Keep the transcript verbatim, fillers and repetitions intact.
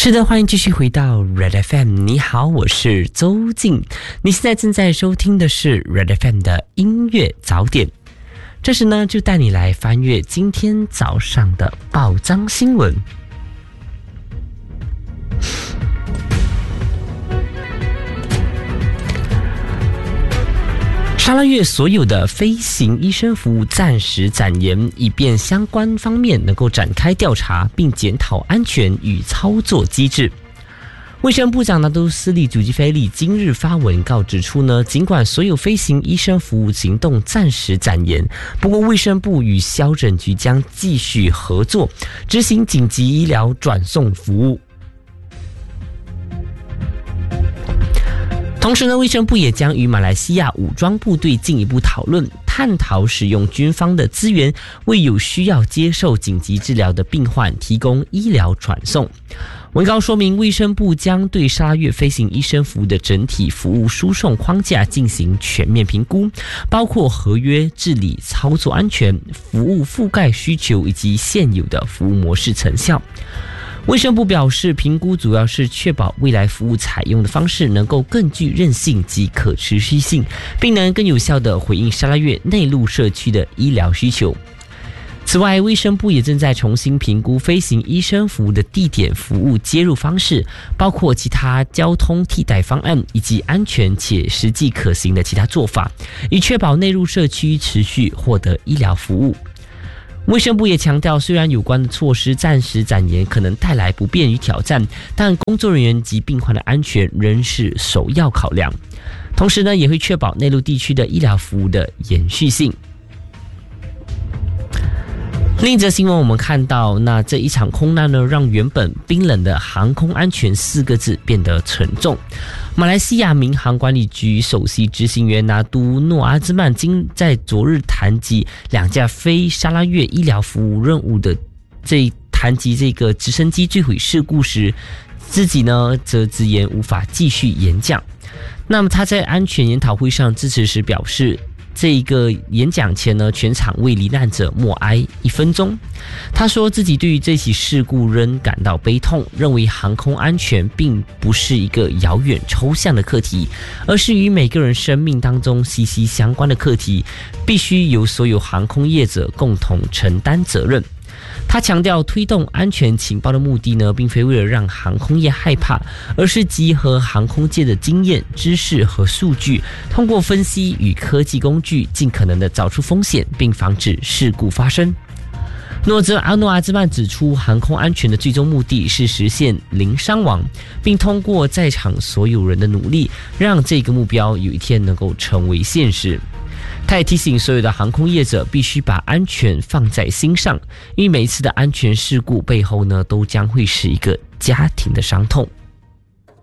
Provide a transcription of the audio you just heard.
是的，欢迎继续回到 Red F M。 你好，我是周静。你现在正在收听的是 Red F M 的音乐早点。这时呢，就带你来翻阅今天早上的报章新闻。沙拉越所有的飞行医生服务暂时暂延，以便相关方面能够展开调查，并检讨安全与操作机制。卫生部长拿督斯里祖基菲利今日发文告指出呢，尽管所有飞行医生服务行动暂时暂延，不过卫生部与消诊局将继续合作，执行紧急医疗转送服务。同时呢，卫生部也将与马来西亚武装部队进一步讨论，探讨使用军方的资源，为有需要接受紧急治疗的病患提供医疗传送。文告说明，卫生部将对沙拉越飞行医生服务的整体服务输送框架进行全面评估，包括合约、治理、操作安全、服务覆盖需求以及现有的服务模式成效。卫生部表示，评估主要是确保未来服务采用的方式能够更具韧性及可持续性，并能更有效地回应沙拉越内陆社区的医疗需求。此外，卫生部也正在重新评估飞行医生服务的地点服务接入方式，包括其他交通替代方案以及安全且实际可行的其他做法，以确保内陆社区持续获得医疗服务。卫生部也强调，虽然有关的措施暂时暂延可能带来不便与挑战，但工作人员及病患的安全仍是首要考量。同时呢，也会确保内陆地区的医疗服务的延续性。另一则新闻，我们看到，那这一场空难呢，让原本冰冷的航空安全四个字变得沉重。马来西亚民航管理局首席执行员拿督诺阿兹曼今在昨日谈及两架飞沙拉越医疗服务任务的这谈及这个直升机坠毁事故时，自己呢则直言无法继续演讲。那么他在安全研讨会上致辞时表示，这一个演讲前呢，全场为罹难者默哀一分钟。他说自己对于这起事故仍感到悲痛，认为航空安全并不是一个遥远抽象的课题，而是与每个人生命当中息息相关的课题，必须由所有航空业者共同承担责任。他强调，推动安全情报的目的呢，并非为了让航空业害怕，而是集合航空界的经验、知识和数据，通过分析与科技工具，尽可能的找出风险，并防止事故发生。诺泽阿诺阿兹曼指出，航空安全的最终目的是实现零伤亡，并通过在场所有人的努力，让这个目标有一天能够成为现实。他也提醒所有的航空业者必须把安全放在心上，因为每一次的安全事故背后呢，都将会是一个家庭的伤痛。